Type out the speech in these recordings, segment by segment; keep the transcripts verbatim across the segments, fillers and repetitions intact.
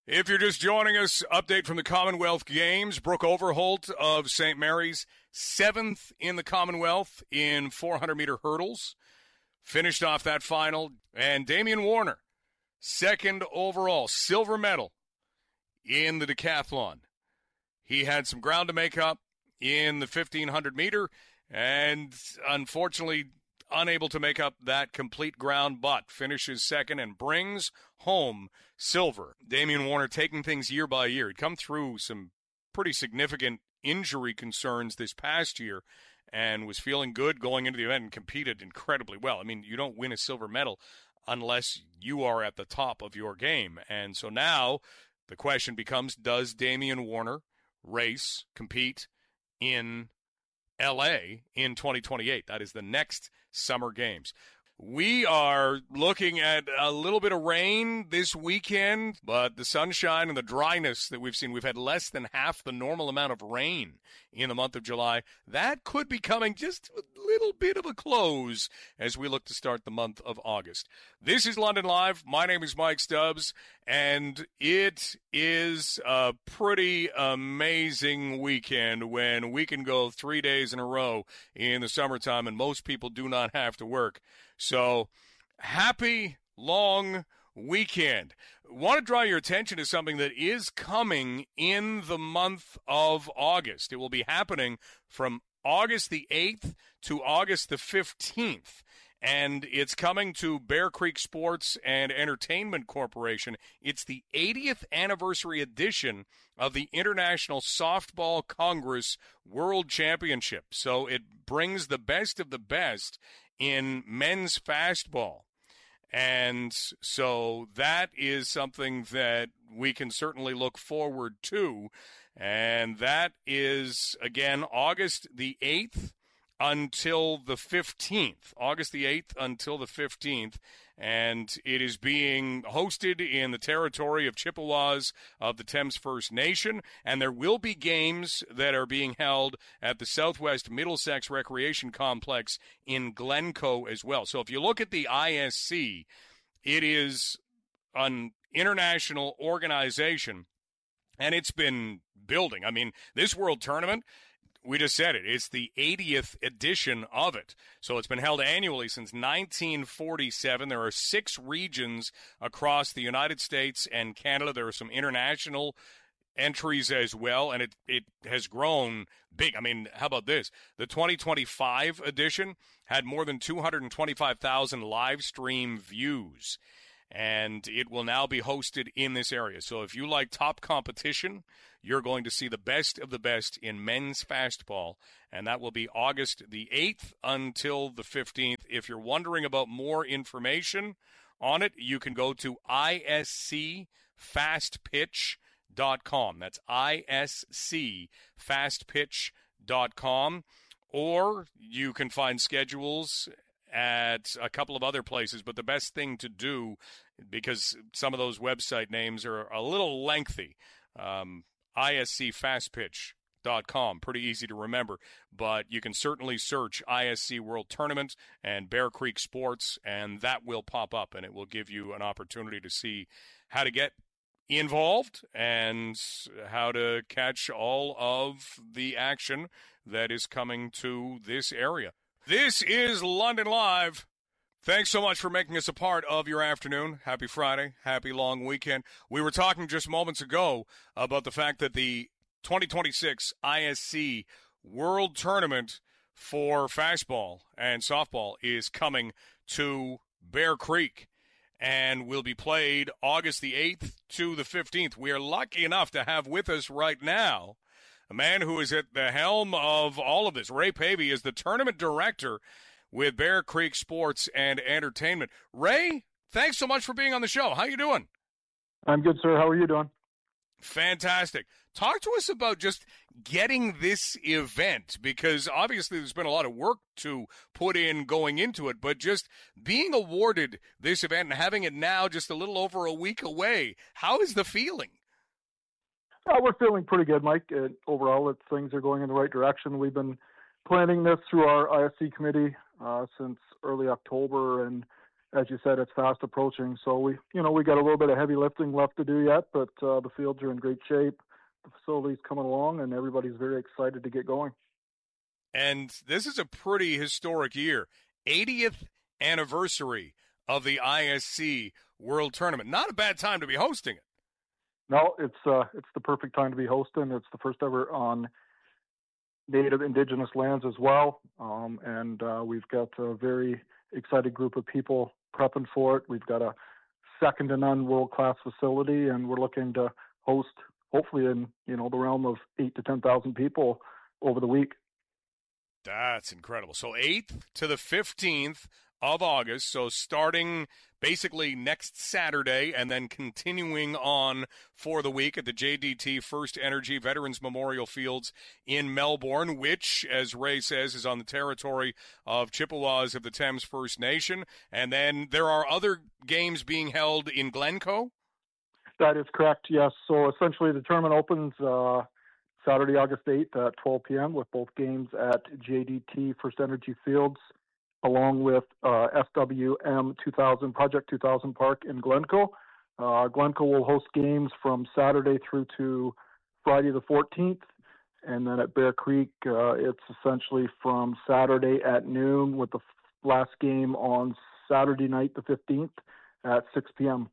If you're just joining us, update from the Commonwealth Games. Brooke Overholt of Saint Mary's, seventh in the Commonwealth in four hundred meter hurdles. Finished off that final. And Damian Warner, second overall, silver medal in the decathlon. He had some ground to make up in the fifteen hundred meter and unfortunately unable to make up that complete ground, but finishes second and brings home silver. Damian Warner taking things year by year. He'd come through some pretty significant injury concerns this past year and was feeling good going into the event and competed incredibly well. I mean, you don't win a silver medal unless you are at the top of your game. And so now the question becomes, does Damian Warner race, compete in L A in twenty twenty-eight? That is the next Summer Games. We are looking at a little bit of rain this weekend, but the sunshine and the dryness that we've seen, we've had less than half the normal amount of rain in the month of July. That could be coming just a little bit of a close as we look to start the month of August. This is London Live. My name is Mike Stubbs, and it is a pretty amazing weekend when we can go three days in a row in the summertime and most people do not have to work. So, happy long weekend. Want to draw your attention to something that is coming in the month of August. It will be happening from August the eighth to August the fifteenth. And it's coming to Bear Creek Sports and Entertainment Corporation. It's the eightieth anniversary edition of the International Softball Congress World Championship. So it brings the best of the best in men's fastball. And so that is something that we can certainly look forward to. And that is, again, August the eighth until the fifteenth. August the eighth until the fifteenth. And it is being hosted in the territory of Chippewas of the Thames First Nation. And there will be games that are being held at the Southwest Middlesex Recreation Complex in Glencoe as well. So if you look at the I S C, it is an international organization, and it's been building. I mean, this World Tournament, we just said it. It's the eightieth edition of it. So it's been held annually since nineteen forty-seven. There are six regions across the United States and Canada. There are some international entries as well, and it, it has grown big. I mean, how about this? The twenty twenty-five edition had more than two hundred twenty-five thousand live stream views, and it will now be hosted in this area. So if you like top competition, you're going to see the best of the best in men's fastball, and that will be August the eighth until the fifteenth. If you're wondering about more information on it, you can go to I S C fast pitch dot com. That's I S C fast pitch dot com, or you can find schedules at a couple of other places, but the best thing to do, because some of those website names are a little lengthy, um, I S C fast pitch dot com, pretty easy to remember, but you can certainly search I S C World Tournament and Bear Creek Sports, and that will pop up, and it will give you an opportunity to see how to get involved and how to catch all of the action that is coming to this area. This is London Live. Thanks so much for making us a part of your afternoon. Happy Friday. Happy long weekend. We were talking just moments ago about the fact that the twenty twenty-six I S C World Tournament for fastball and softball is coming to Bear Creek and will be played August the eighth to the fifteenth. We are lucky enough to have with us right now a man who is at the helm of all of this. Ray Pavey is the tournament director with Bear Creek Sports and Entertainment. Ray, thanks so much for being on the show. How you doing? I'm good, sir. How are you doing? Fantastic. Talk to us about just getting this event, because obviously there's been a lot of work to put in going into it, but just being awarded this event and having it now just a little over a week away, how is the feeling? Uh, we're feeling pretty good, Mike. Uh, overall, it, things are going in the right direction. We've been planning this through our I S C committee uh, since early October, and as you said, it's fast approaching. So we, you know, we got a little bit of heavy lifting left to do yet, but uh, the fields are in great shape. The facility's coming along, and everybody's very excited to get going. And this is a pretty historic year. eightieth anniversary of the I S C World Tournament. Not a bad time to be hosting it. No, it's uh, it's the perfect time to be hosting. It's the first ever on Native Indigenous lands as well, um, and uh, we've got a very excited group of people prepping for it. We've got a second to none world-class facility, and we're looking to host, hopefully in you know the realm of eight to ten thousand people over the week. That's incredible. So eighth to the fifteenth of August, so starting basically next Saturday and then continuing on for the week at the J D T First Energy Veterans Memorial Fields in Melbourne, which, as Ray says, is on the territory of Chippewas of the Thames First Nation. And then there are other games being held in Glencoe? That is correct, yes. So essentially the tournament opens uh, Saturday, August eighth at twelve p.m. with both games at J D T First Energy Fields, along with uh, S W M two thousand, Project two thousand Park in Glencoe. Uh, Glencoe will host games from Saturday through to Friday the fourteenth. And then at Bear Creek, uh, it's essentially from Saturday at noon with the last game on Saturday night the fifteenth at six p.m.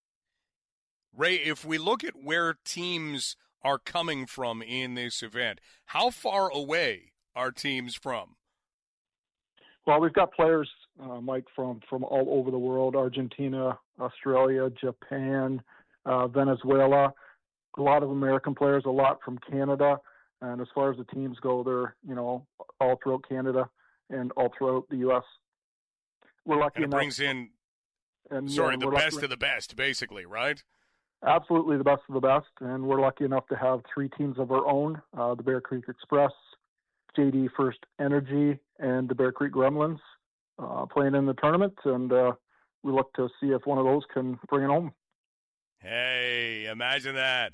Ray, if we look at where teams are coming from in this event, how far away are teams from? Well, we've got players, uh, Mike, from, from all over the world: Argentina, Australia, Japan, uh, Venezuela. A lot of American players, a lot from Canada. And as far as the teams go, they're you know all throughout Canada and all throughout the U S. We're lucky and it enough. brings in, and, sorry, uh, the best lucky, of the best, basically, right? Absolutely the best of the best. And we're lucky enough to have three teams of our own: uh, the Bear Creek Express, J D First Energy, and the Bear Creek Gremlins uh, playing in the tournament, and uh, we look to see if one of those can bring it home. Hey, imagine that.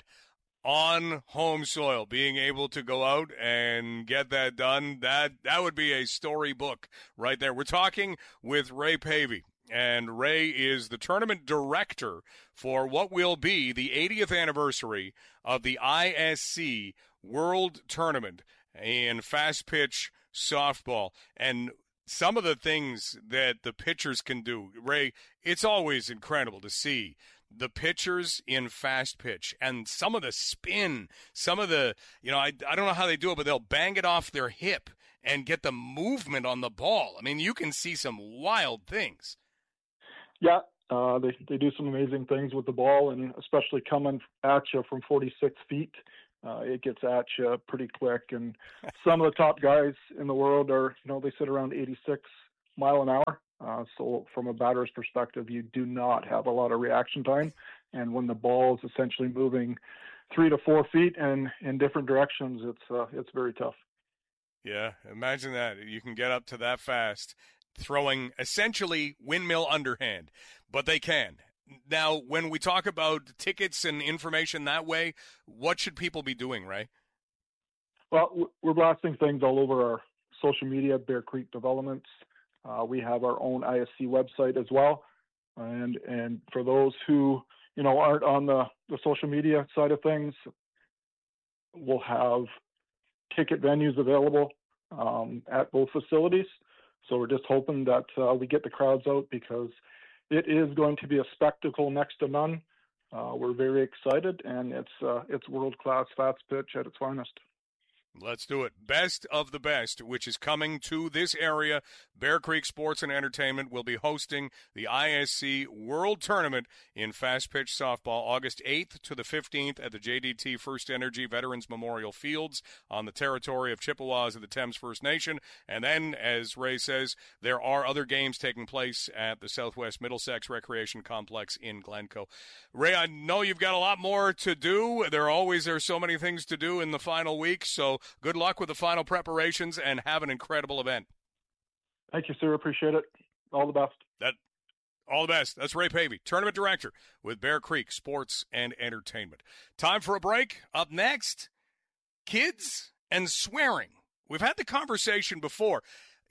On home soil, being able to go out and get that done, that that would be a storybook right there. We're talking with Ray Pavey, and Ray is the tournament director for what will be the eightieth anniversary of the I S C World Tournament in fast pitch softball. And some of the things that the pitchers can do, Ray, it's always incredible to see the pitchers in fast pitch and some of the spin, some of the, you know, I, I don't know how they do it, but they'll bang it off their hip and get the movement on the ball. I mean, you can see some wild things. Yeah, uh, they, they do some amazing things with the ball, and especially coming at you from forty-six feet. Uh, it gets at you pretty quick, and some of the top guys in the world are, you know, they sit around eighty-six mile an hour. Uh, so from a batter's perspective, you do not have a lot of reaction time. And when the ball is essentially moving three to four feet and in different directions, it's uh, it's very tough. Yeah, imagine that. You can get up to that fast, throwing essentially windmill underhand, but they can. Now, when we talk about tickets and information that way, what should people be doing, Ray? Well, we're blasting things all over our social media, Bear Creek Developments. Uh, we have our own I S C website as well. And and for those who, you know, aren't on the, the social media side of things, we'll have ticket venues available um, at both facilities. So we're just hoping that uh, we get the crowds out, because it is going to be a spectacle next to none. Uh, we're very excited, and it's uh, it's world-class fast pitch at its finest. Let's do it. Best of the Best, which is coming to this area. Bear Creek Sports and Entertainment will be hosting the I S C World Tournament in fast pitch softball August eighth to the fifteenth at the J D T First Energy Veterans Memorial Fields on the territory of Chippewas of the Thames First Nation. And then, as Ray says, there are other games taking place at the Southwest Middlesex Recreation Complex in Glencoe. Ray, I know you've got a lot more to do. There always are so many things to do in the final week, so good luck with the final preparations and have an incredible event. Thank you, sir. Appreciate it. All the best. That, all the best. That's Ray Pavey, tournament director with Bear Creek Sports and Entertainment. Time for a break. Up next, kids and swearing. We've had the conversation before.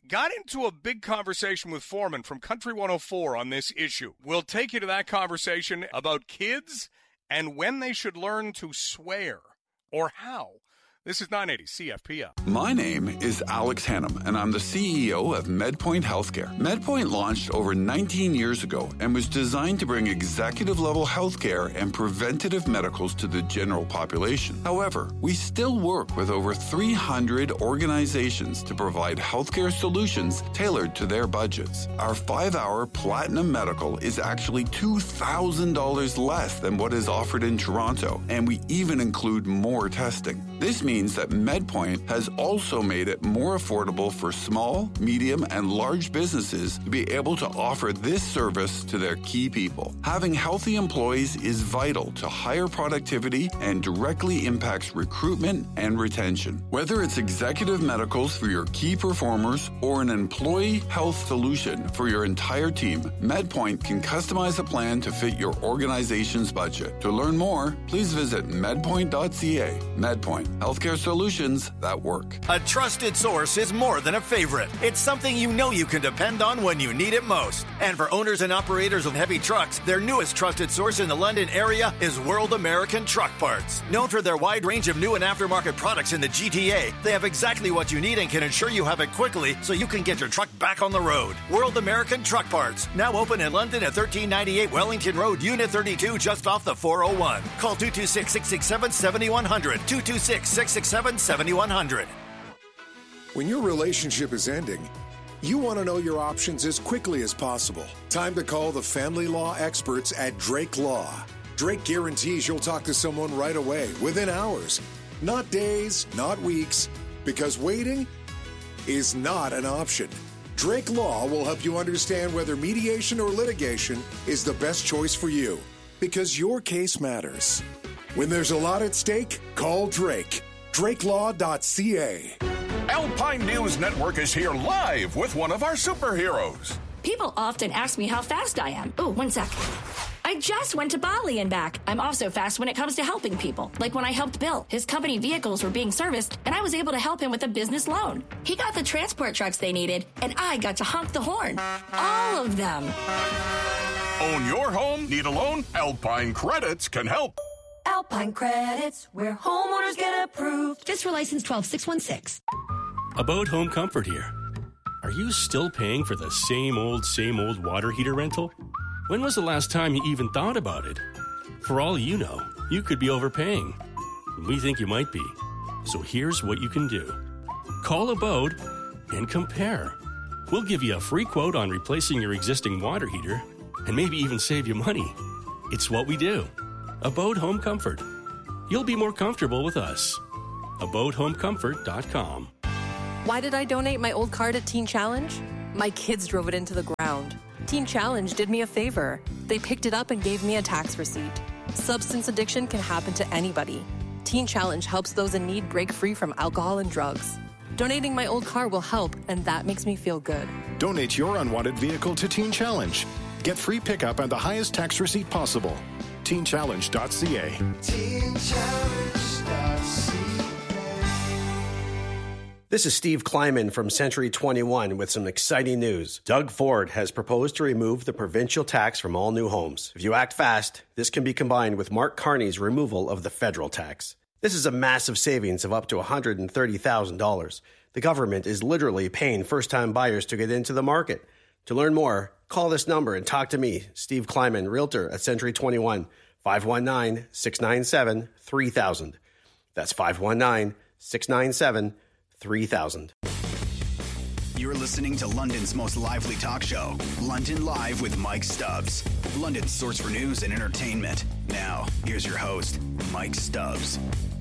got into a big conversation with Foreman from Country one oh four on this issue. We'll take you to that conversation about kids and when they should learn to swear, or how. This is nine eighty C F P L. My name is Alex Hannum, and I'm the C E O of MedPoint Healthcare. MedPoint launched over nineteen years ago and was designed to bring executive-level healthcare and preventative medicals to the general population. However, we still work with over three hundred organizations to provide healthcare solutions tailored to their budgets. Our five-hour Platinum Medical is actually two thousand dollars less than what is offered in Toronto, and we even include more testing. This means that MedPoint has also made it more affordable for small, medium, and large businesses to be able to offer this service to their key people. Having healthy employees is vital to higher productivity and directly impacts recruitment and retention. Whether it's executive medicals for your key performers or an employee health solution for your entire team, MedPoint can customize a plan to fit your organization's budget. To learn more, please visit medpoint dot c a. MedPoint, healthcare solutions that work. A trusted source is more than a favorite. It's something you know you can depend on when you need it most. And for owners and operators of heavy trucks, their newest trusted source in the London area is World American Truck Parts. Known for their wide range of new and aftermarket products in the G T A, they have exactly what you need and can ensure you have it quickly so you can get your truck back on the road. World American Truck Parts, now open in London at thirteen ninety-eight Wellington Road, Unit thirty-two, just off the four oh one. Call two two six, six six seven, seven one zero zero, two two six, six six seven, seven one zero zero. When your relationship is ending, you want to know your options as quickly as possible. Time to call the family law experts at Drake Law. Drake guarantees you'll talk to someone right away, within hours. Not days, not weeks, because waiting is not an option. Drake Law will help you understand whether mediation or litigation is the best choice for you, because your case matters. When there's a lot at stake, call Drake. drake law dot c a. Alpine News Network is here live with one of our superheroes. People often ask me how fast I am. Oh, one sec. I just went to Bali and back. I'm also fast when it comes to helping people. Like when I helped Bill. His company vehicles were being serviced, and I was able to help him with a business loan. He got the transport trucks they needed, and I got to honk the horn. All of them. Own your home? Need a loan? Alpine Credits can help. Alpine Credits, where homeowners get approved. Just for license twelve six one six. About Home Comfort here. Are you still paying for the same old, same old water heater rental? When was the last time you even thought about it? For all you know, you could be overpaying. We think you might be. So here's what you can do. Call Abode and compare. We'll give you a free quote on replacing your existing water heater and maybe even save you money. It's what we do. Abode Home Comfort. You'll be more comfortable with us. abode home comfort dot com. Why did I donate my old car to Teen Challenge? My kids drove it into the ground. Teen Challenge did me a favor. They picked it up and gave me a tax receipt. Substance addiction can happen to anybody. Teen Challenge helps those in need break free from alcohol and drugs. Donating my old car will help, and that makes me feel good. Donate your unwanted vehicle to Teen Challenge. Get free pickup and the highest tax receipt possible. teen challenge dot c a. teen challenge dot c a. This is Steve Kleiman from Century twenty-one with some exciting news. Doug Ford has proposed to remove the provincial tax from all new homes. If you act fast, this can be combined with Mark Carney's removal of the federal tax. This is a massive savings of up to one hundred thirty thousand dollars. The government is literally paying first-time buyers to get into the market. To learn more, call this number and talk to me, Steve Kleiman, Realtor at Century twenty-one, five one nine, six nine seven, three thousand. That's five one nine, six nine seven, three thousand. You're listening to London's most lively talk show, London Live with Mike Stubbs. London's source for news and entertainment. Now, here's your host, Mike Stubbs.